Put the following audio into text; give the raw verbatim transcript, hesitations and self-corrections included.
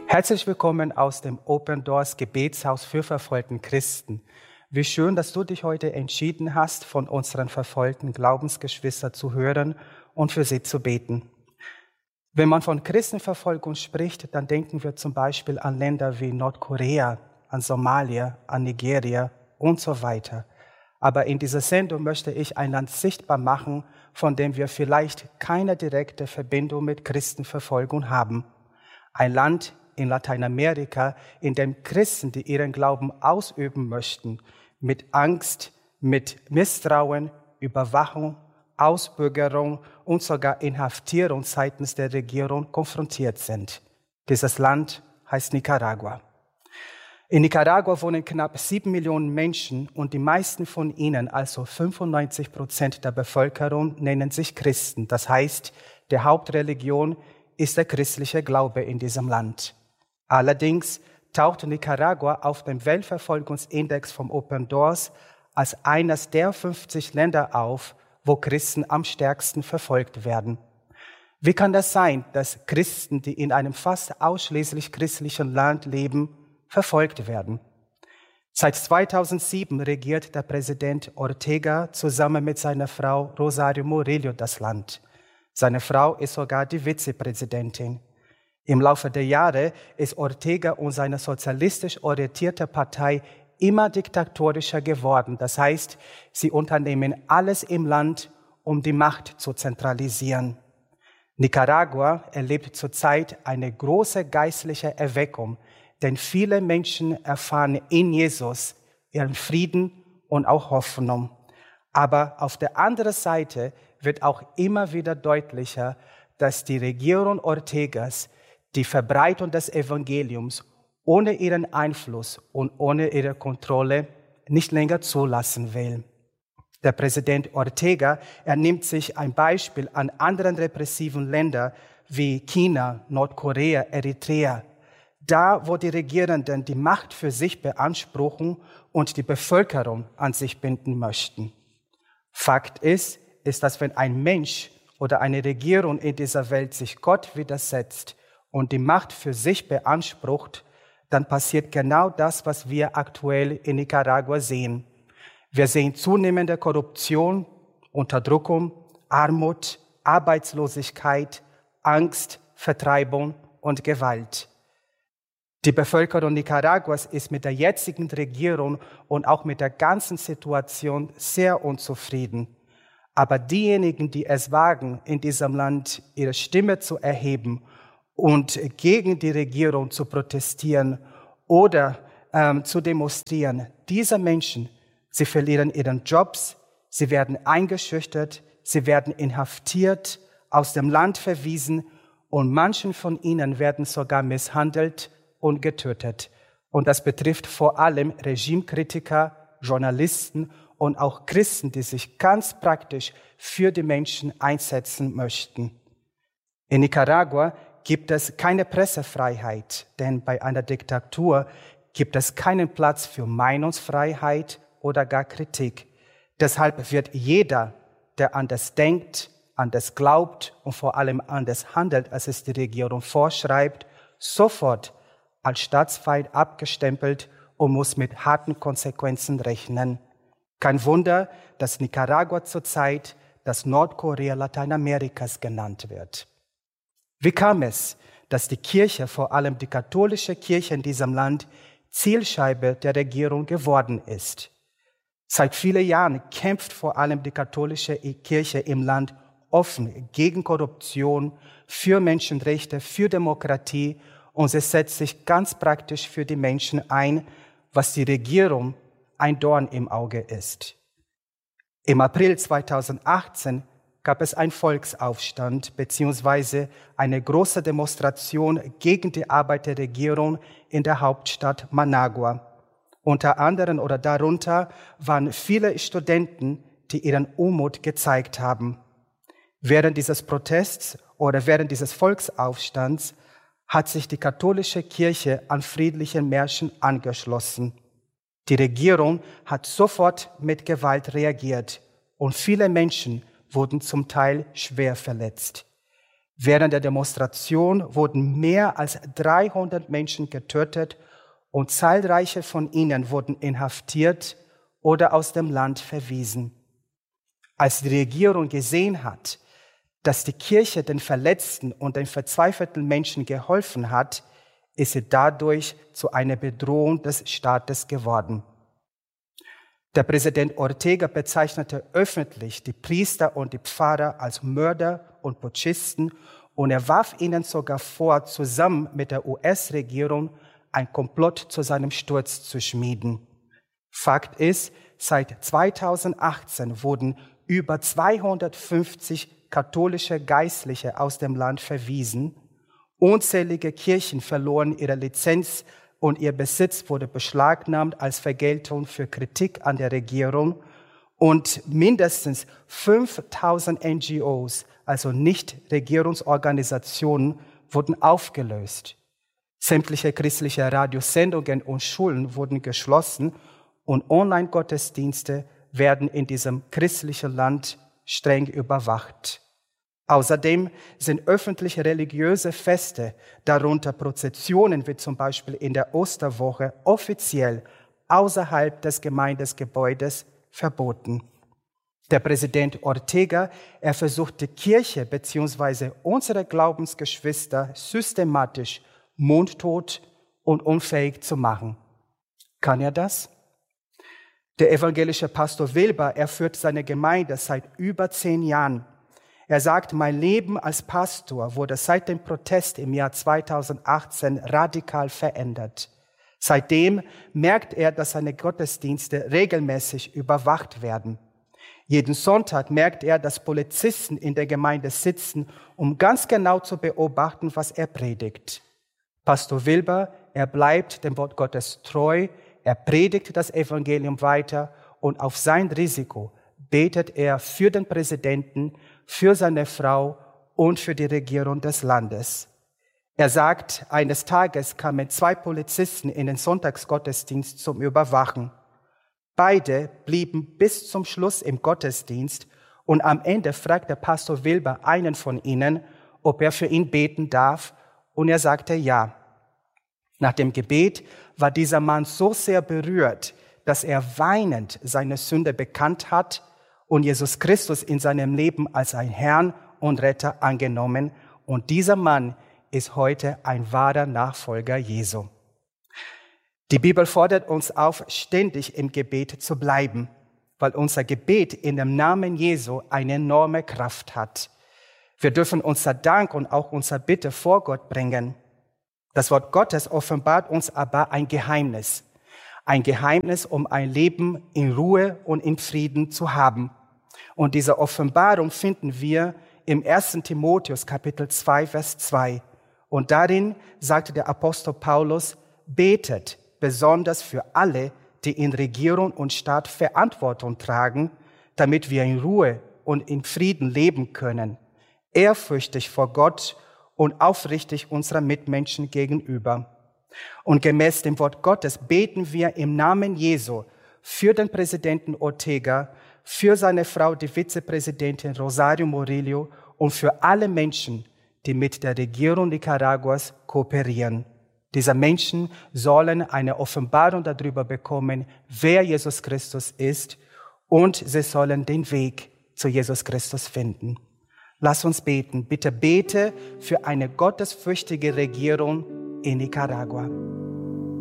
Herzlich willkommen aus dem Open Doors Gebetshaus für verfolgten Christen. Wie schön, dass du dich heute entschieden hast, von unseren verfolgten Glaubensgeschwistern zu hören und für sie zu beten. Wenn man von Christenverfolgung spricht, dann denken wir zum Beispiel an Länder wie Nordkorea, an Somalia, an Nigeria und so weiter. Aber in dieser Sendung möchte ich ein Land sichtbar machen, von dem wir vielleicht keine direkte Verbindung mit Christenverfolgung haben. Ein Land in Lateinamerika, in dem Christen, die ihren Glauben ausüben möchten, mit Angst, mit Misstrauen, Überwachung, Ausbürgerung und sogar Inhaftierung seitens der Regierung konfrontiert sind. Dieses Land heißt Nicaragua. In Nicaragua wohnen knapp sieben Millionen Menschen und die meisten von ihnen, also fünfundneunzig Prozent der Bevölkerung, nennen sich Christen. Das heißt, die Hauptreligion ist der christliche Glaube in diesem Land. Allerdings taucht Nicaragua auf dem Weltverfolgungsindex vom Open Doors als eines der fünfzig Länder auf, wo Christen am stärksten verfolgt werden. Wie kann das sein, dass Christen, die in einem fast ausschließlich christlichen Land leben, verfolgt werden? Seit zweitausendsieben regiert der Präsident Ortega zusammen mit seiner Frau Rosario Murillo das Land. Seine Frau ist sogar die Vizepräsidentin. Im Laufe der Jahre ist Ortega und seine sozialistisch orientierte Partei immer diktatorischer geworden. Das heißt, sie unternehmen alles im Land, um die Macht zu zentralisieren. Nicaragua erlebt zurzeit eine große geistliche Erweckung, denn viele Menschen erfahren in Jesus ihren Frieden und auch Hoffnung. Aber auf der anderen Seite wird auch immer wieder deutlicher, dass die Regierung Ortegas die Verbreitung des Evangeliums ohne ihren Einfluss und ohne ihre Kontrolle nicht länger zulassen will. Der Präsident Ortega, er nimmt sich ein Beispiel an anderen repressiven Ländern wie China, Nordkorea, Eritrea. Da, wo die Regierenden die Macht für sich beanspruchen und die Bevölkerung an sich binden möchten. Fakt ist, ist, dass wenn ein Mensch oder eine Regierung in dieser Welt sich Gott widersetzt und die Macht für sich beansprucht, dann passiert genau das, was wir aktuell in Nicaragua sehen. Wir sehen zunehmende Korruption, Unterdrückung, Armut, Arbeitslosigkeit, Angst, Vertreibung und Gewalt. Die Bevölkerung Nicaraguas ist mit der jetzigen Regierung und auch mit der ganzen Situation sehr unzufrieden. Aber diejenigen, die es wagen, in diesem Land ihre Stimme zu erheben und gegen die Regierung zu protestieren oder ähm, zu demonstrieren, diese Menschen, sie verlieren ihren Jobs, sie werden eingeschüchtert, sie werden inhaftiert, aus dem Land verwiesen und manchen von ihnen werden sogar misshandelt und getötet. Und das betrifft vor allem Regimekritiker, Journalisten und auch Christen, die sich ganz praktisch für die Menschen einsetzen möchten. In Nicaragua gibt es keine Pressefreiheit, denn bei einer Diktatur gibt es keinen Platz für Meinungsfreiheit oder gar Kritik. Deshalb wird jeder, der anders denkt, anders glaubt und vor allem anders handelt, als es die Regierung vorschreibt, sofort als Staatsfeind abgestempelt und muss mit harten Konsequenzen rechnen. Kein Wunder, dass Nicaragua zurzeit das Nordkorea Lateinamerikas genannt wird. Wie kam es, dass die Kirche, vor allem die katholische Kirche in diesem Land, Zielscheibe der Regierung geworden ist? Seit vielen Jahren kämpft vor allem die katholische Kirche im Land offen gegen Korruption, für Menschenrechte, für Demokratie und sie setzt sich ganz praktisch für die Menschen ein, was die Regierung ein Dorn im Auge ist. Im April zweitausendachtzehn gab es einen Volksaufstand bzw. eine große Demonstration gegen die Arbeit der Regierung in der Hauptstadt Managua. Unter anderem oder darunter waren viele Studenten, die ihren Unmut gezeigt haben. Während dieses Protests oder während dieses Volksaufstands hat sich die katholische Kirche an friedlichen Märschen angeschlossen. Die Regierung hat sofort mit Gewalt reagiert und viele Menschen wurden zum Teil schwer verletzt. Während der Demonstration wurden mehr als dreihundert Menschen getötet und zahlreiche von ihnen wurden inhaftiert oder aus dem Land verwiesen. Als die Regierung gesehen hat, dass die Kirche den Verletzten und den verzweifelten Menschen geholfen hat, ist sie dadurch zu einer Bedrohung des Staates geworden. Der Präsident Ortega bezeichnete öffentlich die Priester und die Pfarrer als Mörder und Putschisten und er warf ihnen sogar vor, zusammen mit der U S-Regierung ein Komplott zu seinem Sturz zu schmieden. Fakt ist, seit zweitausendachtzehn wurden über zweihundertfünfzig katholische Geistliche aus dem Land verwiesen. Unzählige Kirchen verloren ihre Lizenz und ihr Besitz wurde beschlagnahmt als Vergeltung für Kritik an der Regierung. Und mindestens fünftausend N G Os, also Nichtregierungsorganisationen, wurden aufgelöst. Sämtliche christliche Radiosendungen und Schulen wurden geschlossen und Online-Gottesdienste werden in diesem christlichen Land streng überwacht. Außerdem sind öffentliche religiöse Feste, darunter Prozessionen wie zum Beispiel in der Osterwoche, offiziell außerhalb des Gemeindesgebäudes verboten. Der Präsident Ortega, er versucht die Kirche bzw. unsere Glaubensgeschwister systematisch mundtot und unfähig zu machen. Kann er das? Der evangelische Pastor Wilber, er führt seine Gemeinde seit über zehn Jahren. Er sagt, mein Leben als Pastor wurde seit dem Protest im Jahr zweitausendachtzehn radikal verändert. Seitdem merkt er, dass seine Gottesdienste regelmäßig überwacht werden. Jeden Sonntag merkt er, dass Polizisten in der Gemeinde sitzen, um ganz genau zu beobachten, was er predigt. Pastor Wilber, er bleibt dem Wort Gottes treu, er predigt das Evangelium weiter und auf sein Risiko betet er für den Präsidenten, für seine Frau und für die Regierung des Landes. Er sagt, eines Tages kamen zwei Polizisten in den Sonntagsgottesdienst zum Überwachen. Beide blieben bis zum Schluss im Gottesdienst und am Ende fragt der Pastor Wilber einen von ihnen, ob er für ihn beten darf, und er sagte ja. Nach dem Gebet war dieser Mann so sehr berührt, dass er weinend seine Sünde bekannt hat und Jesus Christus in seinem Leben als ein Herrn und Retter angenommen. Und dieser Mann ist heute ein wahrer Nachfolger Jesu. Die Bibel fordert uns auf, ständig im Gebet zu bleiben, weil unser Gebet in dem Namen Jesu eine enorme Kraft hat. Wir dürfen unser Dank und auch unser Bitte vor Gott bringen. Das Wort Gottes offenbart uns aber ein Geheimnis. Ein Geheimnis, um ein Leben in Ruhe und in Frieden zu haben. Und diese Offenbarung finden wir im ersten Timotheus Kapitel zwei, Vers zwei. Und darin sagte der Apostel Paulus, betet besonders für alle, die in Regierung und Staat Verantwortung tragen, damit wir in Ruhe und in Frieden leben können, ehrfürchtig vor Gott und aufrichtig unserer Mitmenschen gegenüber. Und gemäß dem Wort Gottes beten wir im Namen Jesu für den Präsidenten Ortega, für seine Frau, die Vizepräsidentin Rosario Murillo und für alle Menschen, die mit der Regierung Nicaraguas kooperieren. Diese Menschen sollen eine Offenbarung darüber bekommen, wer Jesus Christus ist, und sie sollen den Weg zu Jesus Christus finden. Lass uns beten. Bitte bete für eine gottesfürchtige Regierung in Nicaragua.